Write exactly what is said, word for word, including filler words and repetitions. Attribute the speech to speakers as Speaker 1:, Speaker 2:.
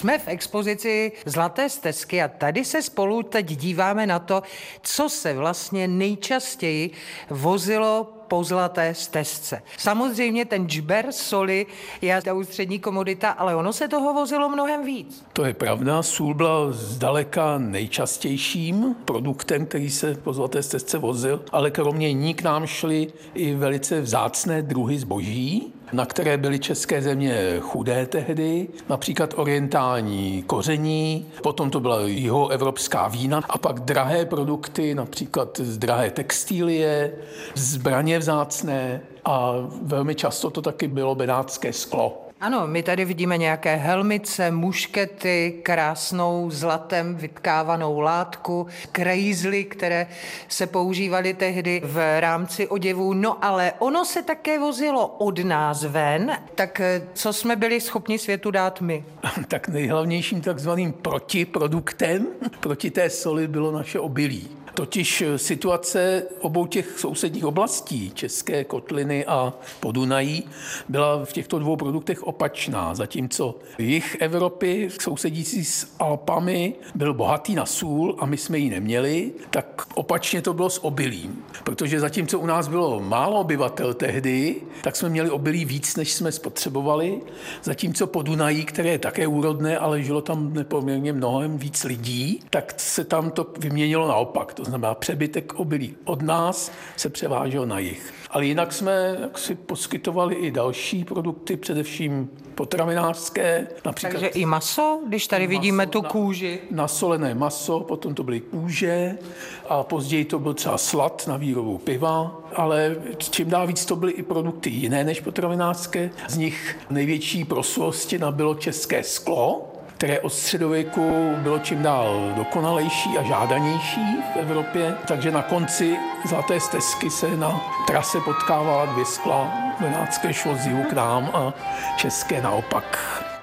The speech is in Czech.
Speaker 1: Jsme v expozici Zlaté stezky a tady se spolu teď díváme na to, co se vlastně nejčastěji vozilo po Zlaté stezce. Samozřejmě ten džber soli je ta ústřední komodita, ale ono se toho vozilo mnohem víc.
Speaker 2: To je pravda, sůl byla zdaleka nejčastějším produktem, který se po Zlaté stezce vozil, ale kromě ní k nám šly i velice vzácné druhy zboží, na které byly české země chudé tehdy, například orientální koření, potom to byla jihoevropská vína a pak drahé produkty, například drahé textilie, zbraně vzácné a velmi často to taky bylo benátské sklo.
Speaker 1: Ano, my tady vidíme nějaké helmice, muškety, krásnou zlatem vytkávanou látku, krejzly, které se používaly tehdy v rámci oděvů. No ale ono se také vozilo od nás ven, tak co jsme byli schopni světu dát my?
Speaker 2: Tak nejhlavnějším takzvaným protiproduktem proti té soli bylo naše obilí. Totiž situace obou těch sousedních oblastí, České kotliny a Podunají, byla v těchto dvou produktech opačná. Zatímco jih Evropy, sousedící s Alpami, byl bohatý na sůl a my jsme ji neměli, tak opačně to bylo s obilím. Protože zatímco u nás bylo málo obyvatel tehdy, tak jsme měli obilí víc, než jsme spotřebovali. Zatímco Podunají, které je také úrodné, ale žilo tam nepoměrně mnohem víc lidí, tak se tam to vyměnilo naopak. To znamená, přebytek obilí od nás se převážel na jih. Ale jinak jsme si poskytovali i další produkty, především potravinářské. Například
Speaker 1: takže i maso, když tady vidíme tu kůži.
Speaker 2: Na, nasolené maso, potom to byly kůže a později to byl třeba slad na výrobu piva, ale čím dál víc to byly i produkty jiné než potravinářské. Z nich největší proslulosti nabylo české sklo, které od středověku bylo čím dál dokonalejší a žádanější v Evropě. Takže na konci Zlaté stezky se na trase potkávala dvě skla. Benátské šlo z jihu k nám a české naopak.